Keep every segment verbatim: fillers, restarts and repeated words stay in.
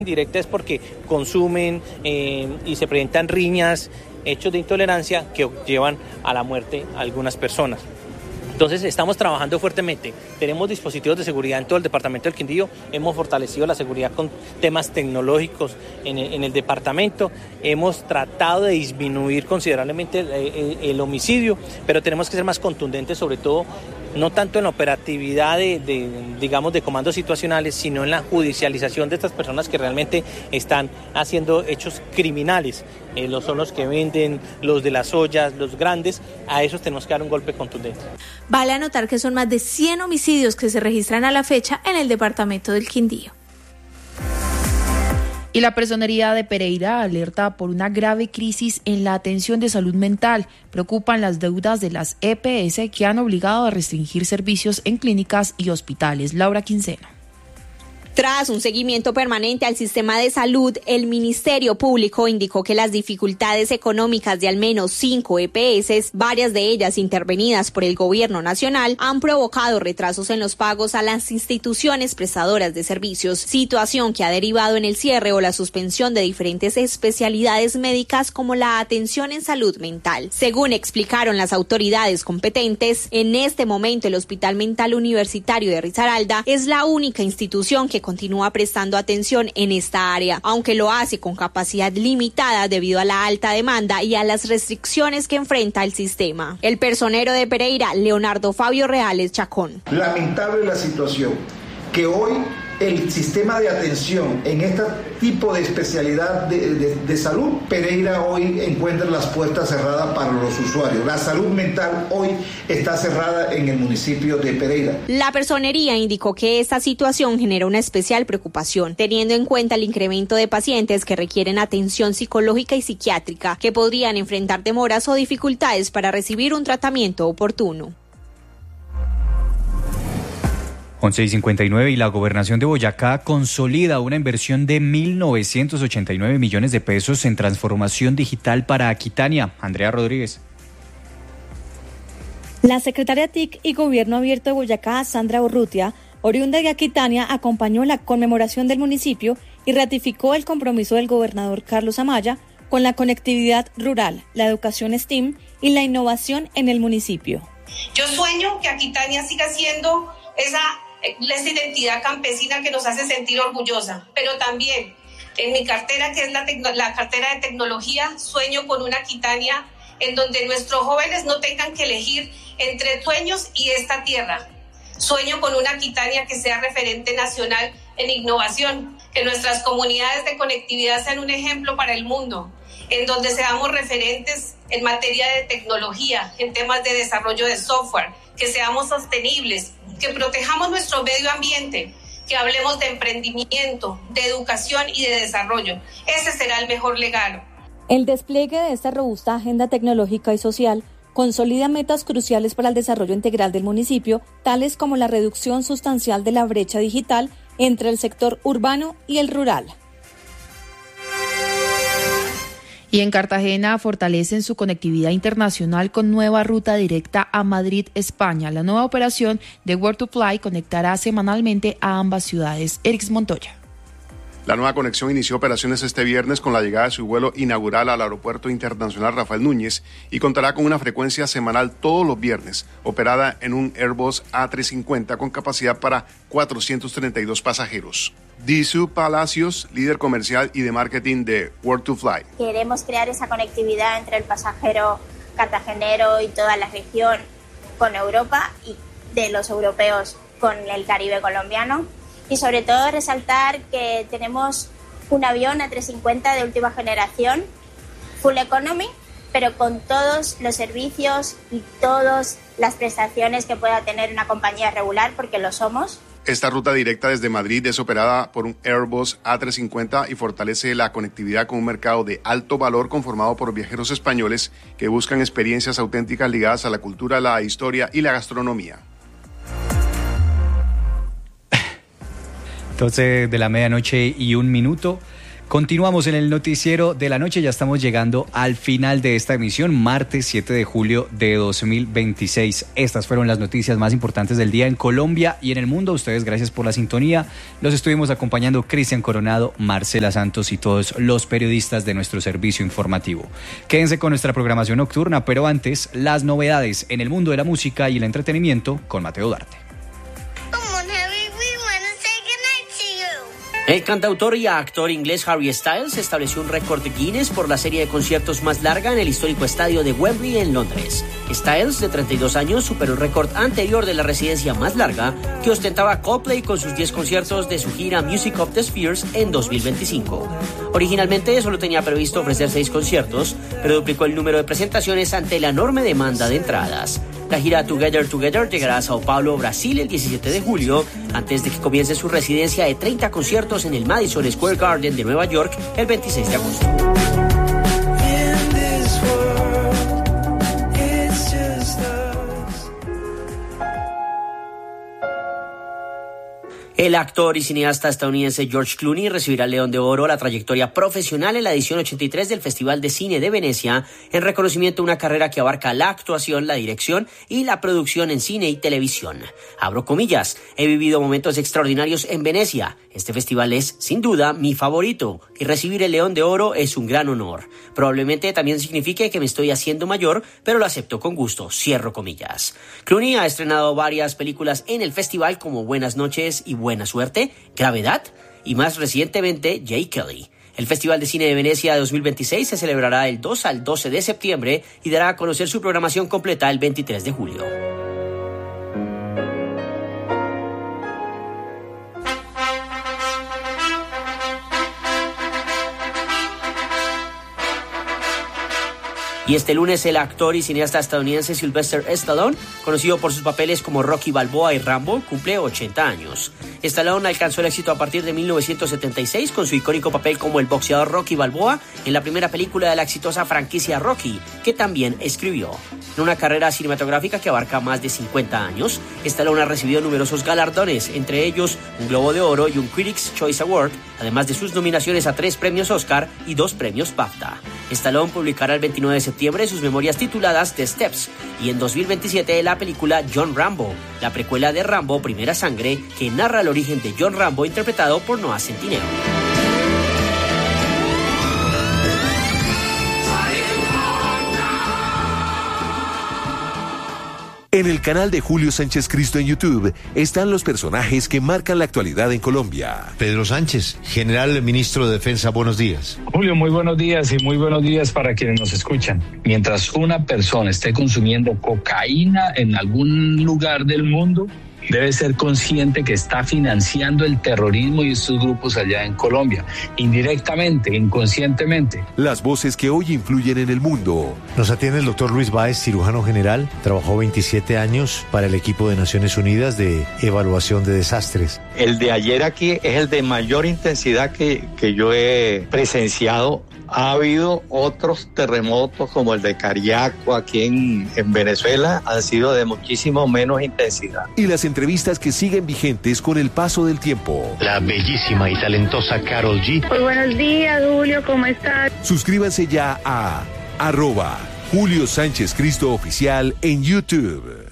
Indirecta es porque consumen eh, y se presentan riñas, hechos de intolerancia que llevan a la muerte a algunas personas. Entonces estamos trabajando fuertemente, tenemos dispositivos de seguridad en todo el departamento del Quindío, hemos fortalecido la seguridad con temas tecnológicos en el, en el departamento, hemos tratado de disminuir considerablemente el, el, el homicidio, pero tenemos que ser más contundentes, sobre todo no tanto en la operatividad de, de, digamos, de comandos situacionales, sino en la judicialización de estas personas que realmente están haciendo hechos criminales. Eh, los son los que venden, los de las ollas, los grandes, a esos tenemos que dar un golpe contundente. Vale anotar que son más de cien homicidios que se registran a la fecha en el departamento del Quindío. Y la Personería de Pereira alerta por una grave crisis en la atención de salud mental. Preocupan las deudas de las E P S que han obligado a restringir servicios en clínicas y hospitales. Laura Quinceno. Tras un seguimiento permanente al sistema de salud, el Ministerio Público indicó que las dificultades económicas de al menos cinco E P S, varias de ellas intervenidas por el Gobierno Nacional, han provocado retrasos en los pagos a las instituciones prestadoras de servicios, situación que ha derivado en el cierre o la suspensión de diferentes especialidades médicas como la atención en salud mental. Según explicaron las autoridades competentes, en este momento el Hospital Mental Universitario de Risaralda es la única institución que continúa prestando atención en esta área, aunque lo hace con capacidad limitada debido a la alta demanda y a las restricciones que enfrenta el sistema. El personero de Pereira, Leonardo Fabio Reales Chacón. Lamentable la situación, que hoy el sistema de atención en este tipo de especialidad de, de, de salud, Pereira hoy encuentra las puertas cerradas para los usuarios. La salud mental hoy está cerrada en el municipio de Pereira. La personería indicó que esta situación genera una especial preocupación, teniendo en cuenta el incremento de pacientes que requieren atención psicológica y psiquiátrica, que podrían enfrentar demoras o dificultades para recibir un tratamiento oportuno. once y cincuenta y nueve y la Gobernación de Boyacá consolida una inversión de mil novecientos ochenta y nueve millones de pesos en transformación digital para Aquitania. Andrea Rodríguez. La secretaria T I C y Gobierno Abierto de Boyacá, Sandra Urrutia, oriunda de Aquitania, acompañó la conmemoración del municipio y ratificó el compromiso del gobernador Carlos Amaya con la conectividad rural, la educación S T E A M y la innovación en el municipio. Yo sueño que Aquitania siga siendo esa esa identidad campesina que nos hace sentir orgullosa, pero también en mi cartera, que es la, tecno, la cartera de tecnología, sueño con una Aquitania en donde nuestros jóvenes no tengan que elegir entre sueños y esta tierra. Sueño con una Aquitania que sea referente nacional en innovación, que nuestras comunidades de conectividad sean un ejemplo para el mundo, en donde seamos referentes en materia de tecnología, en temas de desarrollo de software, que seamos sostenibles, que protejamos nuestro medio ambiente, que hablemos de emprendimiento, de educación y de desarrollo. Ese será el mejor legado. El despliegue de esta robusta agenda tecnológica y social consolida metas cruciales para el desarrollo integral del municipio, tales como la reducción sustancial de la brecha digital entre el sector urbano y el rural. Y en Cartagena fortalecen su conectividad internacional con nueva ruta directa a Madrid, España. La nueva operación de Where to Fly conectará semanalmente a ambas ciudades. Erix Montoya. La nueva conexión inició operaciones este viernes con la llegada de su vuelo inaugural al Aeropuerto Internacional Rafael Núñez y contará con una frecuencia semanal todos los viernes, operada en un Airbus A trescientos cincuenta con capacidad para cuatrocientos treinta y dos pasajeros. Disu Palacios, líder comercial y de marketing de Where to Fly. Queremos crear esa conectividad entre el pasajero cartagenero y toda la región con Europa y de los europeos con el Caribe colombiano. Y sobre todo resaltar que tenemos un avión A trescientos cincuenta de última generación, full economy, pero con todos los servicios y todas las prestaciones que pueda tener una compañía regular, porque lo somos. Esta ruta directa desde Madrid es operada por un Airbus A trescientos cincuenta y fortalece la conectividad con un mercado de alto valor conformado por viajeros españoles que buscan experiencias auténticas ligadas a la cultura, la historia y la gastronomía. doce de la medianoche y un minuto. Continuamos en el noticiero de la noche, ya estamos llegando al final de esta emisión, martes siete de julio de dos mil veintiséis. Estas fueron las noticias más importantes del día en Colombia y en el mundo. Ustedes, gracias por la sintonía. Los estuvimos acompañando Cristian Coronado, Marcela Santos y todos los periodistas de nuestro servicio informativo. Quédense con nuestra programación nocturna, pero antes, las novedades en el mundo de la música y el entretenimiento con Mateo Duarte. El cantautor y actor inglés Harry Styles estableció un récord Guinness por la serie de conciertos más larga en el histórico estadio de Wembley en Londres. Styles, de treinta y dos años, superó el récord anterior de la residencia más larga que ostentaba Coldplay con sus diez conciertos de su gira Music of the Spheres en dos mil veinticinco. Originalmente solo tenía previsto ofrecer seis conciertos, pero duplicó el número de presentaciones ante la enorme demanda de entradas. La gira Together Together llegará a Sao Paulo, Brasil, el diecisiete de julio, antes de que comience su residencia de treinta conciertos en el Madison Square Garden de Nueva York el veintiséis de agosto. El actor y cineasta estadounidense George Clooney recibirá el León de Oro a la trayectoria profesional en la edición ochenta y tres del Festival de Cine de Venecia, en reconocimiento a una carrera que abarca la actuación, la dirección y la producción en cine y televisión. Abro comillas, he vivido momentos extraordinarios en Venecia. Este festival es, sin duda, mi favorito, y recibir el León de Oro es un gran honor. Probablemente también signifique que me estoy haciendo mayor, pero lo acepto con gusto, cierro comillas. Clooney ha estrenado varias películas en el festival como Buenas noches y Buena suerte, Gravedad y más recientemente Jay Kelly. El Festival de Cine de Venecia de dos mil veintiséis se celebrará del dos al doce de septiembre y dará a conocer su programación completa el veintitrés de julio. Y este lunes el actor y cineasta estadounidense Sylvester Stallone, conocido por sus papeles como Rocky Balboa y Rambo, cumple ochenta años. Stallone alcanzó el éxito a partir de mil novecientos setenta y seis con su icónico papel como el boxeador Rocky Balboa en la primera película de la exitosa franquicia Rocky, que también escribió. En una carrera cinematográfica que abarca más de cincuenta años, Stallone ha recibido numerosos galardones, entre ellos un Globo de Oro y un Critics' Choice Award, además de sus nominaciones a tres premios Oscar y dos premios BAFTA. Stallone publicará el veintinueve de septiembre sus memorias tituladas The Steps y en dos mil veintisiete la película John Rambo, la precuela de Rambo Primera Sangre, que narra el origen de John Rambo interpretado por Noah Centineo. En el canal de Julio Sánchez Cristo en YouTube están los personajes que marcan la actualidad en Colombia. Pedro Sánchez, general ministro de Defensa, buenos días. Julio, muy buenos días y muy buenos días para quienes nos escuchan. Mientras una persona esté consumiendo cocaína en algún lugar del mundo, debe ser consciente que está financiando el terrorismo y estos grupos allá en Colombia, indirectamente, inconscientemente. Las voces que hoy influyen en el mundo. Nos atiende el doctor Luis Báez, cirujano general. Trabajó veintisiete años para el equipo de Naciones Unidas de evaluación de desastres. El de ayer aquí es el de mayor intensidad que, que yo he presenciado. Ha habido otros terremotos como el de Cariaco aquí en, en Venezuela, han sido de muchísimo menos intensidad. Y las entrevistas que siguen vigentes con el paso del tiempo. La bellísima y talentosa Karol G. Muy buenos días, Julio, ¿cómo estás? Suscríbanse ya a arroba Julio Sánchez Cristo Oficial en YouTube.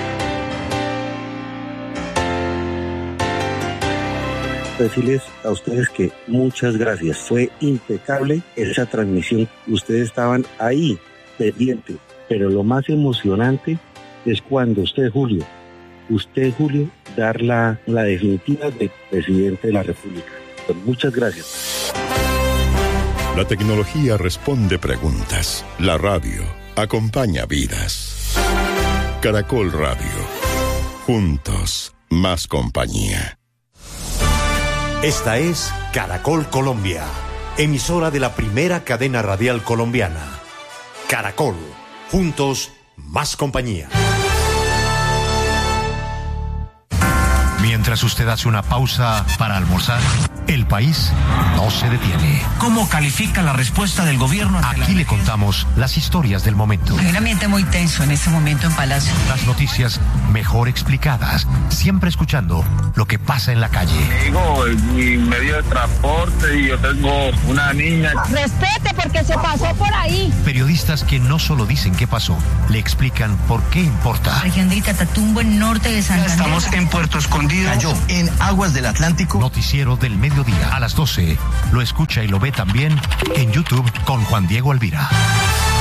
Decirles a ustedes que muchas gracias. Fue impecable esa transmisión. Ustedes estaban ahí, pendientes. Pero lo más emocionante es cuando usted, Julio, usted, Julio, dar la, la definitiva de presidente de la República. Pues muchas gracias. La tecnología responde preguntas. La radio acompaña vidas. Caracol Radio. Juntos, más compañía. Esta es Caracol Colombia, emisora de la primera cadena radial colombiana. Caracol, juntos, más compañía. Mientras Mientras usted hace una pausa para almorzar, el país no se detiene. ¿Cómo califica la respuesta del gobierno? Aquí le contamos las historias del momento. Hay un ambiente muy tenso en este momento en Palacio. Las noticias mejor explicadas, siempre escuchando lo que pasa en la calle. Digo, mi medio de transporte y yo tengo una niña. Respete porque se pasó por ahí. Periodistas que no solo dicen qué pasó, le explican por qué importa. Región del Catatumbo, en norte de Santander. Estamos en Puerto Escondido. Cayó en aguas del Atlántico. Noticiero del mediodía a las doce. Lo escucha y lo ve también en YouTube con Juan Diego Alvira.